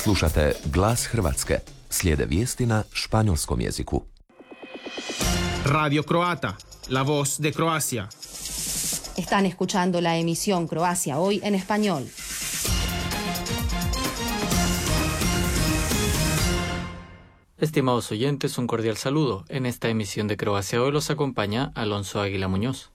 Slušate Glas Hrvatske. Slijede vijesti na španjolskom jeziku. Radio Croata, la voz de Croacia. Están escuchando la emisión Croacia Hoy en español. Estimados oyentes, un cordial saludo. En esta emisión de Croacia Hoy los acompaña Alonso Águila Muñoz.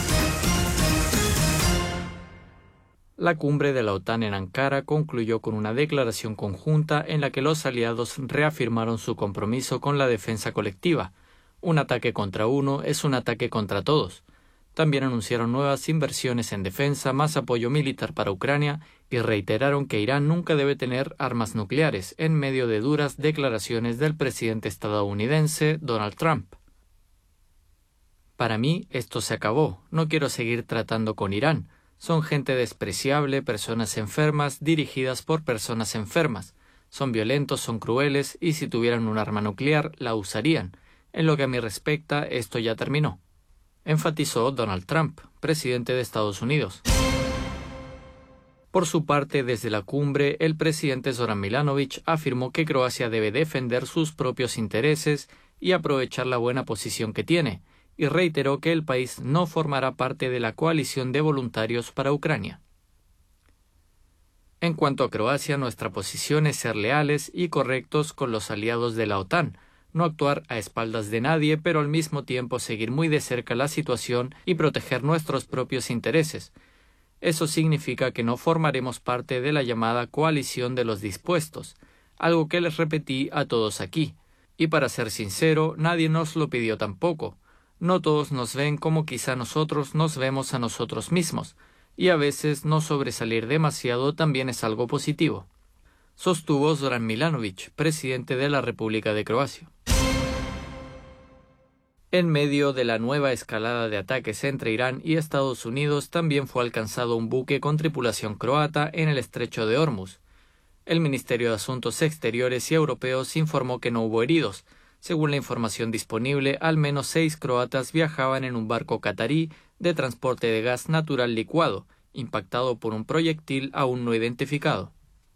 La cumbre de la OTAN en Ankara concluyó con una declaración conjunta en la que los aliados reafirmaron su compromiso con la defensa colectiva. Un ataque contra uno es un ataque contra todos. También anunciaron nuevas inversiones en defensa, más apoyo militar para Ucrania y reiteraron que Irán nunca debe tener armas nucleares en medio de duras declaraciones del presidente estadounidense Donald Trump. Para mí, esto se acabó. No quiero seguir tratando con Irán. Son gente despreciable, personas enfermas, dirigidas por personas enfermas. Son violentos, son crueles, y si tuvieran un arma nuclear, la usarían. En lo que a mí respecta, esto ya terminó. Enfatizó Donald Trump, presidente de Estados Unidos. Por su parte, desde la cumbre, el presidente Zoran Milanović afirmó que Croacia debe defender sus propios intereses y aprovechar la buena posición que tiene, y reiteró que el país no formará parte de la coalición de voluntarios para Ucrania. En cuanto a Croacia, nuestra posición es ser leales y correctos con los aliados de la OTAN, no actuar a espaldas de nadie, pero al mismo tiempo seguir muy de cerca la situación y proteger nuestros propios intereses. Eso significa que no formaremos parte de la llamada coalición de los dispuestos, algo que les repetí a todos aquí. Y para ser sincero, nadie nos lo pidió tampoco. No todos nos ven como quizá nosotros nos vemos a nosotros mismos, y a veces no sobresalir demasiado también es algo positivo, sostuvo Zoran Milanović, presidente de la República de Croacia. En medio de la nueva escalada de ataques entre Irán y Estados Unidos, también fue alcanzado un buque con tripulación croata en el estrecho de Hormuz. El Ministerio de Asuntos Exteriores y Europeos informó que no hubo heridos. Según la información disponible, al menos 6 croatas viajaban en un barco catarí de transporte de gas natural licuado, impactado por un proyectil aún no identificado.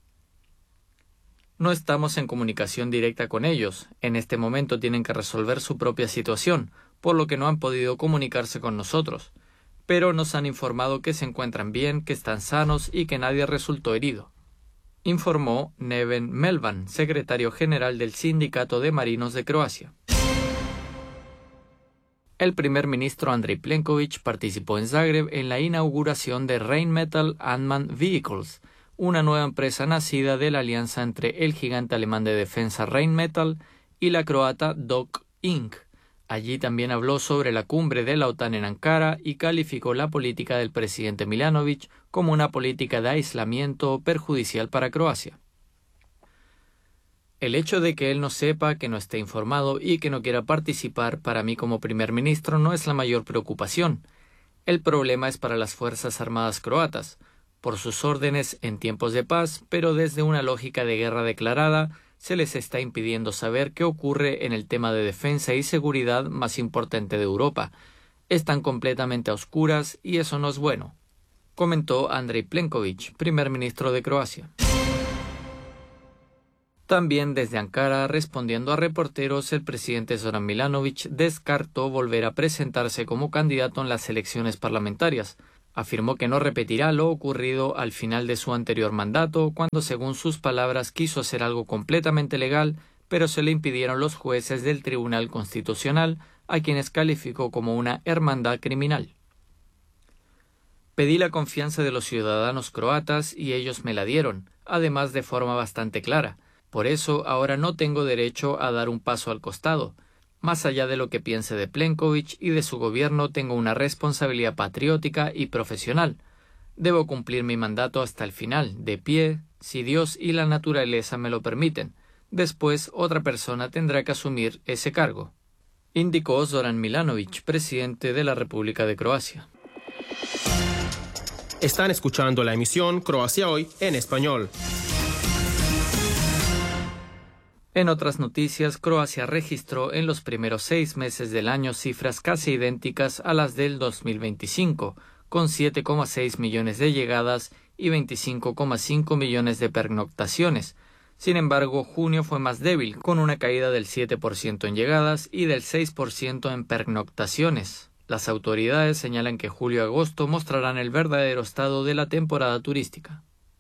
No estamos en comunicación directa con ellos. En este momento tienen que resolver su propia situación, por lo que no han podido comunicarse con nosotros. Pero nos han informado que se encuentran bien, que están sanos y que nadie resultó herido, informó Neven Melvan, secretario general del Sindicato de Marinos de Croacia. El primer ministro Andrej Plenković participó en Zagreb en la inauguración de Rheinmetall Unmanned Vehicles, una nueva empresa nacida de la alianza entre el gigante alemán de defensa Rheinmetall y la croata DOC Inc. Allí también habló sobre la cumbre de la OTAN en Ankara y calificó la política del presidente Milanović como una política de aislamiento perjudicial para Croacia. El hecho de que él no sepa, que no esté informado y que no quiera participar para mí como primer ministro no es la mayor preocupación. El problema es para las Fuerzas Armadas croatas, por sus órdenes en tiempos de paz, pero desde una lógica de guerra declarada, se les está impidiendo saber qué ocurre en el tema de defensa y seguridad más importante de Europa. Están completamente a oscuras y eso no es bueno, comentó Andrej Plenković, primer ministro de Croacia. También desde Ankara, respondiendo a reporteros, el presidente Zoran Milanović descartó volver a presentarse como candidato en las elecciones parlamentarias. Afirmó que no repetirá lo ocurrido al final de su anterior mandato, cuando según sus palabras quiso hacer algo completamente legal, pero se le impidieron los jueces del Tribunal Constitucional, a quienes calificó como una hermandad criminal. Pedí la confianza de los ciudadanos croatas y ellos me la dieron, además de forma bastante clara. Por eso ahora no tengo derecho a dar un paso al costado. Más allá de lo que piense de Plenković y de su gobierno, tengo una responsabilidad patriótica y profesional. Debo cumplir mi mandato hasta el final, de pie, si Dios y la naturaleza me lo permiten. Después, otra persona tendrá que asumir ese cargo, indicó Zoran Milanović, presidente de la República de Croacia. Están escuchando la emisión Croacia Hoy en español. En otras noticias, Croacia registró en los primeros 6 meses del año cifras casi idénticas a las del 2025, con 7,6 millones de llegadas y 25,5 millones de pernoctaciones. Sin embargo, junio fue más débil, con una caída del 7% en llegadas y del 6% en pernoctaciones. Las autoridades señalan que julio y agosto mostrarán el verdadero estado de la temporada turística.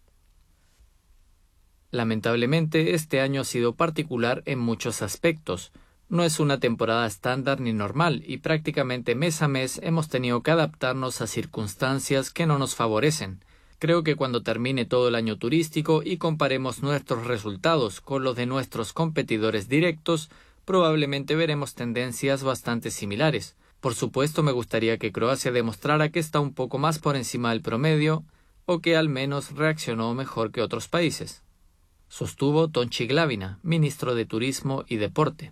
Lamentablemente, este año ha sido particular en muchos aspectos. No es una temporada estándar ni normal y prácticamente mes a mes hemos tenido que adaptarnos a circunstancias que no nos favorecen. Creo que cuando termine todo el año turístico y comparemos nuestros resultados con los de nuestros competidores directos, probablemente veremos tendencias bastante similares. Por supuesto, me gustaría que Croacia demostrara que está un poco más por encima del promedio o que al menos reaccionó mejor que otros países, sostuvo Tonči Glavina, ministro de Turismo y Deporte.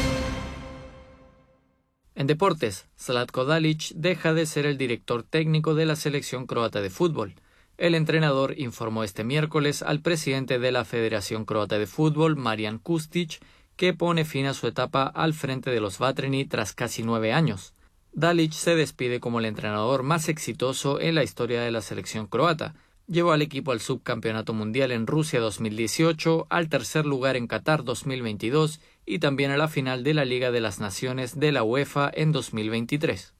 En deportes, Zlatko Dalić deja de ser el director técnico de la selección croata de fútbol. El entrenador informó este miércoles al presidente de la Federación Croata de Fútbol, Marijan Kustić, que pone fin a su etapa al frente de los Vatreni tras casi 9 años. Dalić se despide como el entrenador más exitoso en la historia de la selección croata. Llevó al equipo al subcampeonato mundial en Rusia 2018, al tercer lugar en Qatar 2022 y también a la final de la Liga de las Naciones de la UEFA en 2023.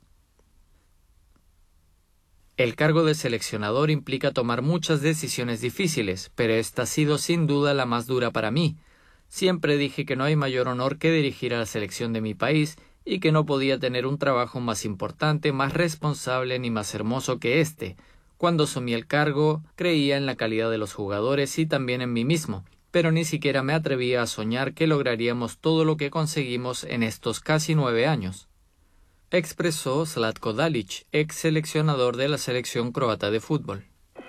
El cargo de seleccionador implica tomar muchas decisiones difíciles, pero esta ha sido sin duda la más dura para mí. Siempre dije que no hay mayor honor que dirigir a la selección de mi país y que no podía tener un trabajo más importante, más responsable ni más hermoso que este. Cuando asumí el cargo, creía en la calidad de los jugadores y también en mí mismo, pero ni siquiera me atrevía a soñar que lograríamos todo lo que conseguimos en estos casi 9 años. Expresó Zlatko Dalić, ex seleccionador de la selección croata de fútbol.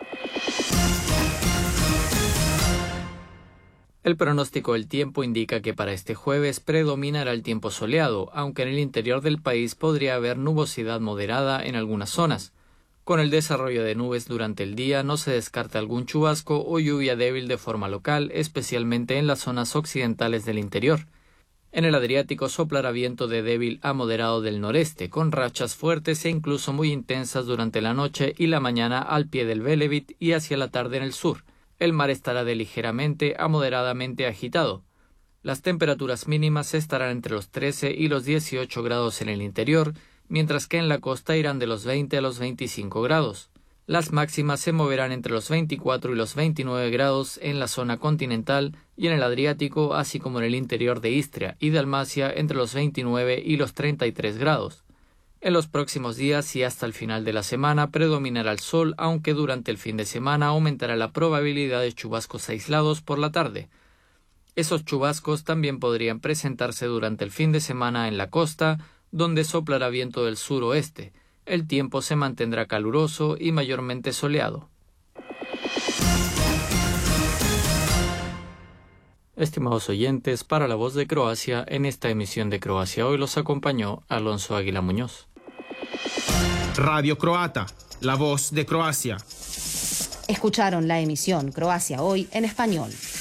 El pronóstico del tiempo indica que para este jueves predominará el tiempo soleado, aunque en el interior del país podría haber nubosidad moderada en algunas zonas. Con el desarrollo de nubes durante el día no se descarta algún chubasco o lluvia débil de forma local, especialmente en las zonas occidentales del interior. En el Adriático soplará viento de débil a moderado del noreste, con rachas fuertes e incluso muy intensas durante la noche y la mañana al pie del Velebit y hacia la tarde en el sur. El mar estará de ligeramente a moderadamente agitado. Las temperaturas mínimas estarán entre los 13 y los 18 grados en el interior, mientras que en la costa irán de los 20 a los 25 grados. Las máximas se moverán entre los 24 y los 29 grados en la zona continental y en el Adriático, así como en el interior de Istria y Dalmacia entre los 29 y los 33 grados. En los próximos días y hasta el final de la semana predominará el sol, aunque durante el fin de semana aumentará la probabilidad de chubascos aislados por la tarde. Esos chubascos también podrían presentarse durante el fin de semana en la costa, donde soplará viento del suroeste. El tiempo se mantendrá caluroso y mayormente soleado. Estimados oyentes, para La Voz de Croacia, en esta emisión de Croacia Hoy los acompañó Alonso Águila Muñoz. Radio Croata, la voz de Croacia. Escucharon la emisión Croacia Hoy en español.